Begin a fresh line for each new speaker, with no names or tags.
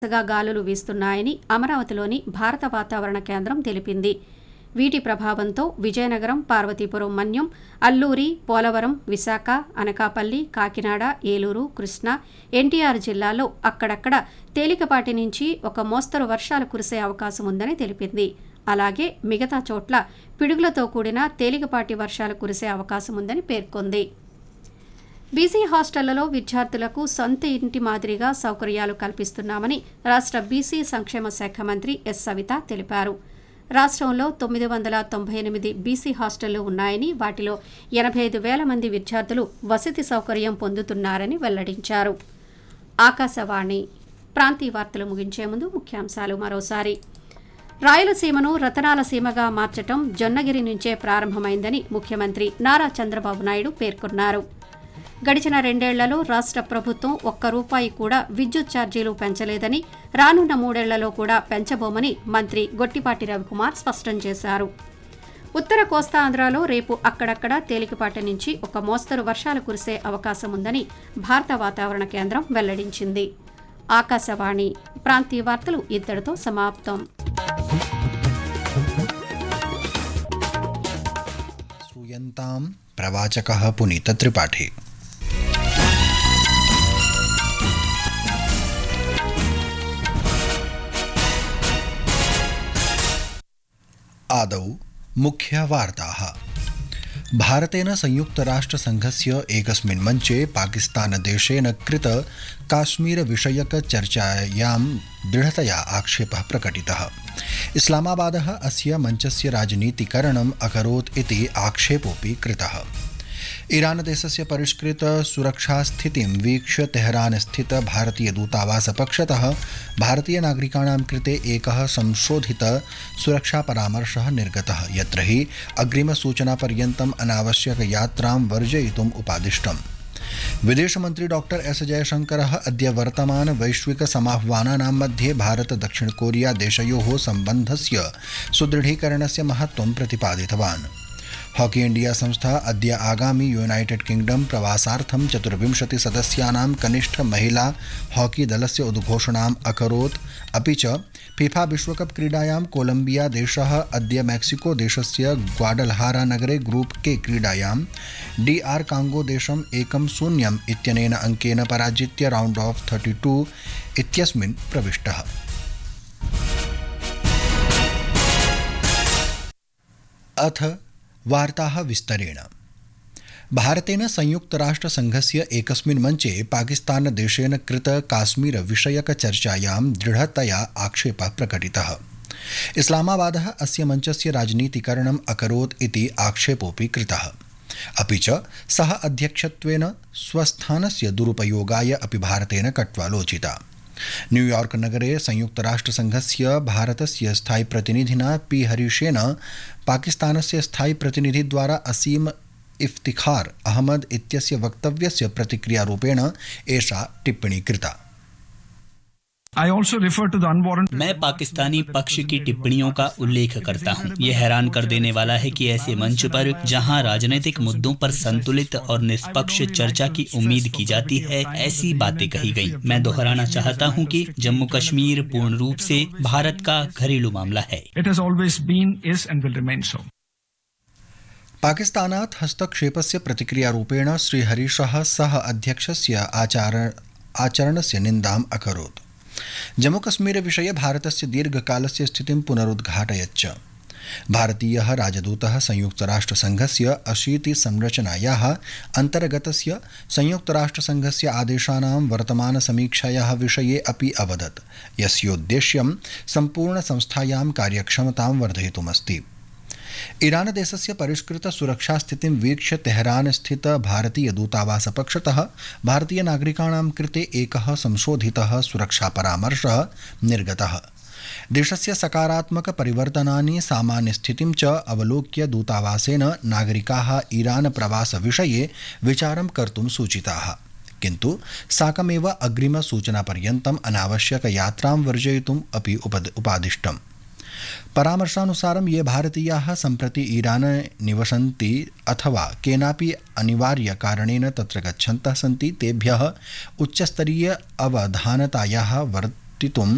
గాలులు వీస్తున్నాయని అమరావతిలోని భారత వాతావరణ కేంద్రం తెలిపింది. వీటి ప్రభావంతో విజయనగరం, పార్వతీపురం మన్యం, అల్లూరి, పోలవరం, విశాఖ, అనకాపల్లి, కాకినాడ, ఏలూరు, కృష్ణా, ఎన్టీఆర్ జిల్లాల్లో అక్కడక్కడ తేలికపాటి నుంచి ఒక మోస్తరు వర్షాలు కురిసే అవకాశం ఉందని తెలిపింది. అలాగే మిగతా చోట్ల పిడుగులతో కూడిన తేలికపాటి వర్షాలు కురిసే అవకాశం ఉందని పేర్కొంది. బీసీ హాస్టళ్లలో విద్యార్థులకు సొంత ఇంటి మాదిరిగా సౌకర్యాలు కల్పిస్తున్నామని రాష్ట్ర బీసీ సంక్షేమ శాఖ మంత్రి ఎస్. సవిత తెలిపారు. రాష్ట్రంలో 998 బీసీ హాస్టళ్లు ఉన్నాయని, వాటిలో 85,000 మంది విద్యార్థులు వసతి సౌకర్యం పొందుతున్నారని వెల్లడించారు. ఆకాశవాణి ప్రాంతీయ వార్తలు ముగించే ముందు ముఖ్యాంశాలు మరోసారి. రాయలసీమను రతనాల సీమగా మార్చటం జొన్నగిరి నుంచే ప్రారంభమైందని ముఖ్యమంత్రి నారా చంద్రబాబు నాయుడు పేర్కొన్నారు. గడిచిన 2 ఏళ్లలో రాష్ట్ర ప్రభుత్వం ₹1 కూడా విద్యుత్ ఛార్జీలు పెంచలేదని, రానున్న 3 ఏళ్లలో కూడా పెంచబోమని మంత్రి గొట్టిపాటి రవికుమార్ స్పష్టం చేశారు. ఉత్తర కోస్తాంధ్రలో రేపు అక్కడక్కడ తేలికపాటి నుంచి ఒక మోస్తరు వర్షాలు కురిసే అవకాశం ఉందని భారత వాతావరణ కేంద్రం వెల్లడించింది. ఆకాశవాణి ప్రాంతీయ వార్తలు ఇంతటితో సమాప్తం.
श्रूयन्तां प्रवाचकः पुनीतत्रिपाठी. आदौ मुख्यवार्ताः. भारतेन संयुक्तराष्ट्रसंघस्य एकस्मिन् मञ्चे पाकिस्तानदेशेन कृत काश्मीरविषयकचर्चायां दृढतया आक्षेपः प्रकटितः. इस्लामाबादः अस्य मञ्चस्य राजनीतिकरणम् अकरोत् इति आक्षेपोऽपि कृतः. ईरानदेशस्य परिष्कृत सुरक्षास्थितिं वीक्ष्य तेहरान स्थित भारतीयदूतावासपक्षतः भारतीयनागरिकाणां कृते एकः संशोधित सुरक्षापरामर्शः निर्गतः, यत्र हि अग्रिमसूचनापर्यन्तम् अनावश्यकयात्रां वर्जयितुम् उपादिष्टम्. विदेशमन्त्री डॉ. एस. जयशंकरः अद्य वर्तमान वैश्विकसमाह्वानानां मध्ये भारत दक्षिणकोरिया देशयोः सम्बन्धस्य सुदृढीकरणस्य महत्त्वं प्रतिपादितवान्. हॉकी इंडिया संस्था अद्य आगामी यूनाइटेड किंगडम प्रवासार्थं 24 सदस्यानां कनिष्ठ महिला हॉकी दलस्य उद्घोषणाम् अकरोत्. अपि च फीफा विश्वकप क्रीडायां कोलंबिया देशः अद्य मेक्सिको देशस्य ग्वाडलहारा नगरे ग्रुप के क्रीडायां DR कांगो देशं 1-0 इत्यनेन अंकेन पराजित्य राउंड ऑफ 32 इत्यस्मिन् प्रविष्टः. अथ वार्ताः विस्तरेण. भारतेन संयुक्तराष्ट्रसंघस्य एकस्मिन् मञ्चे पाकिस्तानदेशेन कृत काश्मीरविषयकचर्चायां दृढतया आक्षेपः प्रकटितः. इस्लामाबादः अस्य मञ्चस्य राजनीतिकरणम् अकरोत् इति आक्षेपोऽपि कृतः. अपि च सः अध्यक्षत्वेन स्वस्थानस्य दुरुपयोगाय अपि भारतेन कट्वालोचिता. न्यूयॉर्क नगरे संयुक्तराष्ट्रसंघस्य भारतस्य स्थायी प्रतिनिधिना पी हरीशेन पाकिस्तानस्य स्थायी प्रतिनिधिद्वारा असीम इफ्तिखार अहमद इत्यस्य वक्तव्यस्य प्रतिक्रियारूपेण एषा टिप्पणी कृता.
मैं पाकिस्तानी पक्ष की टिप्पणियों का उल्लेख करता हूं. यह हैरान कर देने वाला है कि ऐसे मंच पर जहां राजनीतिक मुद्दों पर संतुलित और निष्पक्ष चर्चा की उम्मीद की जाती है, ऐसी बातें कही गईं. मैं दोहराना चाहता हूं कि जम्मू कश्मीर पूर्ण रूप से भारत का घरेलू मामला है.
पाकिस्तानात् हस्तक्षेपस्य प्रतिक्रियारूपेण श्रीहरीशः सह अध्यक्षस्य आचरणस्य निन्दाम् अकरोत्. जम्मूकश्मीरविषये भारतस्य दीर्घकालस्य स्थितिं पुनरुद्घाटयच्च. भारतीयः राजदूतः संयुक्तराष्ट्रसंघस्य 80 संरचनायाः अन्तर्गतस्य संयुक्तराष्ट्रसंघस्य आदेशानां वर्तमानसमीक्षायाः विषये अपि अवदत्, यस्योद्देश्यं सम्पूर्णसंस्थायां कार्यक्षमतां वर्धयितुमस्ति. ईरानदेशस्य परिष्कृत सुरक्षास्थितिं वीक्ष्य तेहरान स्थित भारतीयदूतावासपक्षतः भारतीयनागरिकाणां कृते एकः संशोधितः सुरक्षापरामर्शः निर्गतः. देशस्य सकारात्मकपरिवर्तनानि सामान्यस्थितिं च अवलोक्य दूतावासेन नागरिकाः ईरान प्रवासविषये विचारं कर्तुं सूचिताः, किन्तु साकमेव अग्रिमसूचनापर्यन्तम् अनावश्यकयात्रां वर्जयितुम् अपि उपादिष्टम्. परामर्शानुसारं ये भारतीयाः सम्प्रति ईराने निवसन्ति अथवा केनापि अनिवार्यकारणेन तत्र गच्छन्तः सन्ति तेभ्यः उच्चस्तरीय अवधानतायाः वर्तितुं